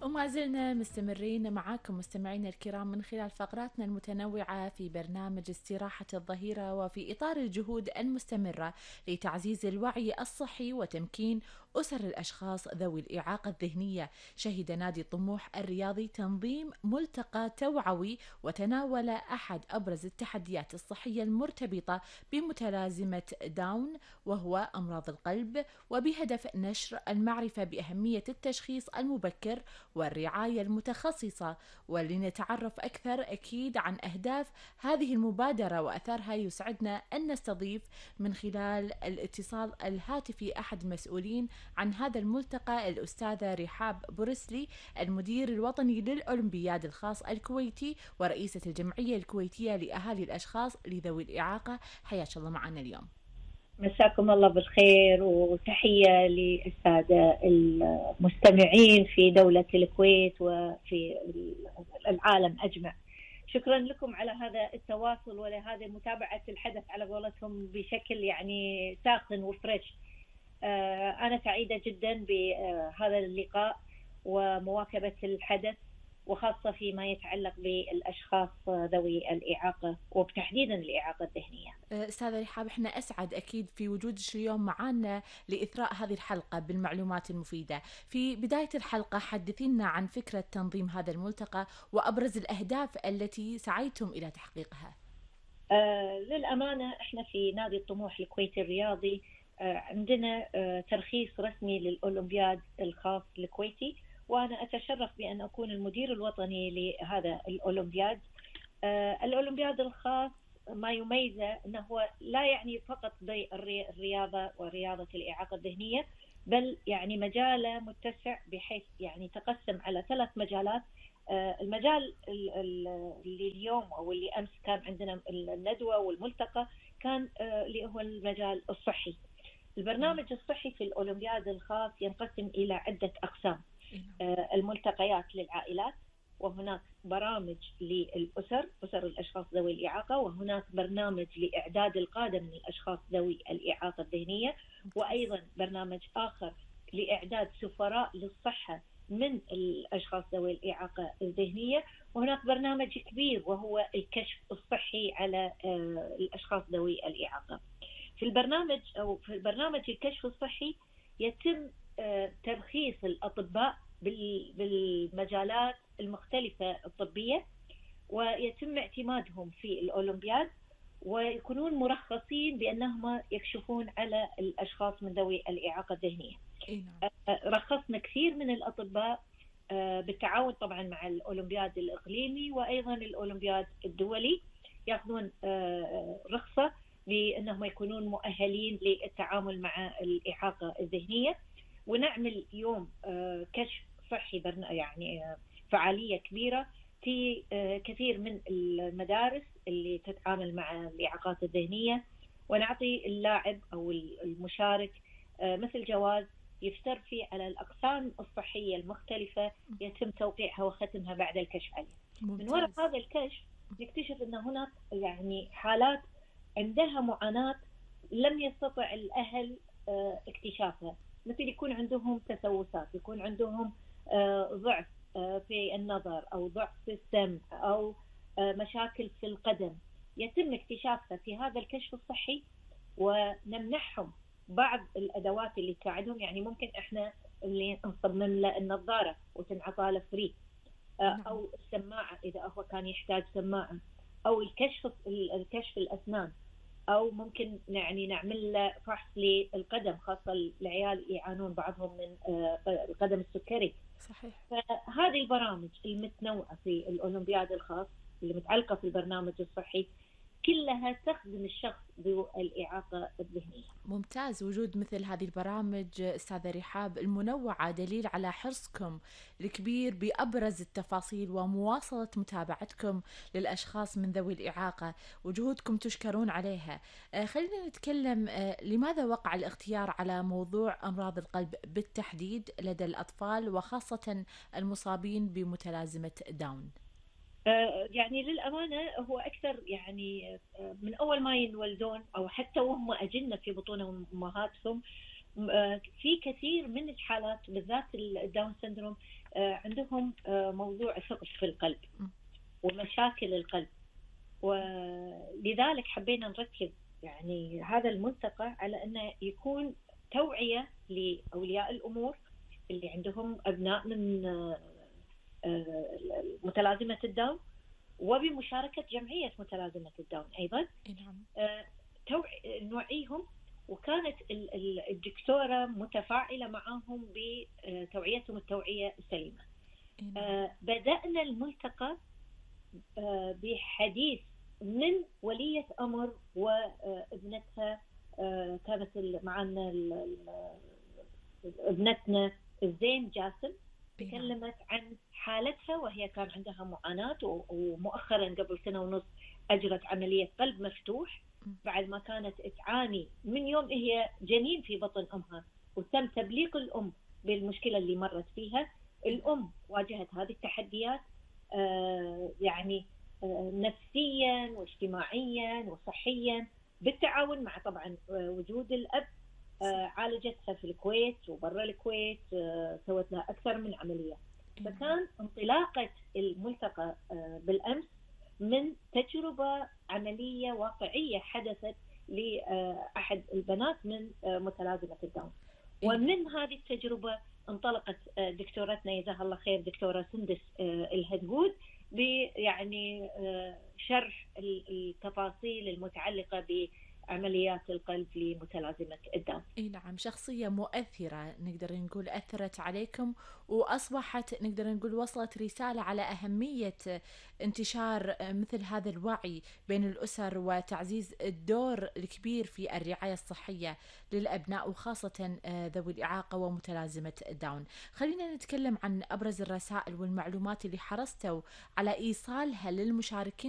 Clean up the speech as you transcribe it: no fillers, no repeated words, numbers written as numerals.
وما زلنا مستمرين معاكم مستمعينا الكرام من خلال فقراتنا المتنوعة في برنامج استراحة الظهيرة، وفي إطار الجهود المستمرة لتعزيز الوعي الصحي وتمكين أسر الأشخاص ذوي الإعاقة الذهنية. شهد نادي طموح الرياضي تنظيم ملتقى توعوي وتناول أحد أبرز التحديات الصحية المرتبطة بمتلازمة داون وهو أمراض القلب، وبهدف نشر المعرفة بأهمية التشخيص المبكر والرعاية المتخصصة. ولنتعرف أكثر أكيد عن أهداف هذه المبادرة وأثرها، يسعدنا أن نستضيف من خلال الاتصال الهاتفي أحد المسؤولين عن هذا الملتقى، الأستاذة رحاب بورسلي، المدير الوطني للأولمبياد الخاص الكويتي ورئيسة الجمعية الكويتية لأهالي الأشخاص لذوي الإعاقة. حياك الله معنا اليوم. مساكم الله بالخير، وتحية للسادة المستمعين في دولة الكويت وفي العالم أجمع. شكرا لكم على هذا التواصل ولهذه متابعة الحدث على قولتهم بشكل يعني ساخن وفريش. أنا سعيدة جدا بهذا اللقاء ومواكبة الحدث، وخاصة فيما يتعلق بالأشخاص ذوي الإعاقة وبتحديدا الإعاقة الذهنية. أستاذة رحاب، احنا أسعد أكيد في وجودك اليوم معنا لإثراء هذه الحلقة بالمعلومات المفيدة. في بداية الحلقة حدثينا عن فكرة تنظيم هذا الملتقى وأبرز الأهداف التي سعيتم إلى تحقيقها. للأمانة احنا في نادي الطموح الكويتي الرياضي عندنا ترخيص رسمي للأولمبياد الخاص الكويتي، وأنا أتشرف بأن أكون المدير الوطني لهذا الأولمبياد. الأولمبياد الخاص ما يميزه أنه لا يعني فقط الرياضة ورياضة الإعاقة الذهنية، بل يعني مجاله متسع بحيث يعني تقسم على 3 مجالات. المجال اللي اليوم أو اللي أمس كان عندنا الندوة والملتقى كان اللي هو المجال الصحي. البرنامج الصحي في الأولمبياد الخاص ينقسم إلى عدة أقسام. الملتقيات للعائلات، وهناك برامج للأسر، أسر الأشخاص ذوي الإعاقة، وهناك برنامج لإعداد القادة من الأشخاص ذوي الإعاقة الذهنية، وأيضا برنامج آخر لإعداد سفراء للصحة من الأشخاص ذوي الإعاقة الذهنية، وهناك برنامج كبير وهو الكشف الصحي على الأشخاص ذوي الإعاقة. في البرنامج الكشف الصحي يتم ترخيص الأطباء بالمجالات المختلفة الطبية، ويتم اعتمادهم في الأولمبياد، ويكونون مرخصين بأنهم يكشفون على الأشخاص من ذوي الإعاقة الذهنية. رخصنا كثير من الأطباء بالتعاون طبعا مع الأولمبياد الإقليمي وأيضا الأولمبياد الدولي، يأخذون رخصة بأنهم يكونون مؤهلين للتعامل مع الإعاقة الذهنية. ونعمل يوم كشف صحي يعني فعالية كبيرة في كثير من المدارس اللي تتعامل مع الإعاقات الذهنية، ونعطي اللاعب أو المشارك مثل جواز يفتر فيه على الأقسام الصحية المختلفة، يتم توقيعها وختمها بعد الكشف عليه. من وراء هذا الكشف نكتشف أن هناك يعني حالات عندها معاناة لم يستطع الأهل اكتشافها، مثل يكون عندهم تسوسات، يكون عندهم ضعف في النظر أو ضعف في السمع أو مشاكل في القدم، يتم اكتشافها في هذا الكشف الصحي، ونمنحهم بعض الأدوات اللي تساعدهم. يعني ممكن إحنا اللي نصمم له النظارة وتنعطى له فري، أو السماعة إذا هو كان يحتاج سماعة، أو الكشف الأسنان، أو ممكن يعني نعمل له فحص للقدم، خاصة العيال يعانون بعضهم من القدم السكري. صحيح. فهذه البرامج المتنوعة في الأولمبياد الخاص اللي متعلقة في البرنامج الصحي كلها تخدم الشخص ذو الإعاقة الذهنية. ممتاز. وجود مثل هذه البرامج أستاذة رحاب المنوعة دليل على حرصكم الكبير بأبرز التفاصيل ومواصلة متابعتكم للأشخاص من ذوي الإعاقة، وجهودكم تشكرون عليها. خلينا نتكلم، لماذا وقع الاختيار على موضوع أمراض القلب بالتحديد لدى الأطفال وخاصة المصابين بمتلازمة داون؟ يعني للأمانة هو أكثر يعني من أول ما ينولدون أو حتى وهم أجنة في بطون أمهاتهم في كثير من الحالات بالذات الداون سيندروم عندهم موضوع ثقب في القلب ومشاكل القلب، ولذلك حبينا نركز يعني هذا الملتقى على أنه يكون توعية لأولياء الأمور اللي عندهم أبناء من متلازمة الداون، وبمشاركة جمعية متلازمة الداون أيضا. نوعيهم، وكانت الدكتورة متفاعلة معهم بتوعيتهم التوعية السليمة. بدأنا الملتقى بحديث من ولية أمر وابنتها، كانت معنا ابنتنا الزين جاسم، تكلمت عن حالتها وهي كان عندها معاناة، ومؤخرا قبل 1.5 سنة أجرت عملية قلب مفتوح بعد ما كانت تعاني من يوم هي جنين في بطن أمها، وتم تبليغ الأم بالمشكلة اللي مرت فيها. الأم واجهت هذه التحديات يعني نفسيا واجتماعيا وصحيا بالتعاون مع طبعا وجود الأب. عالجتها في الكويت وبرا الكويت، سوت لها أكثر من عملية. فكان انطلاقة الملتقى بالأمس من تجربة عملية واقعية حدثت لأحد البنات من متلازمة الداون، ومن هذه التجربة انطلقت دكتورتنا جزاها الله خير دكتورة سندس الهدهود يعني شرح التفاصيل المتعلقة بعمليات القلب لمتلازمة الداون. نعم، شخصية مؤثرة نقدر نقول أثرت عليكم، وأصبحت نقدر نقول وصلت رسالة على أهمية انتشار مثل هذا الوعي بين الأسر وتعزيز الدور الكبير في الرعاية الصحية للأبناء وخاصة ذوي الإعاقة ومتلازمة الداون. خلينا نتكلم عن أبرز الرسائل والمعلومات اللي حرصتوا على إيصالها للمشاركين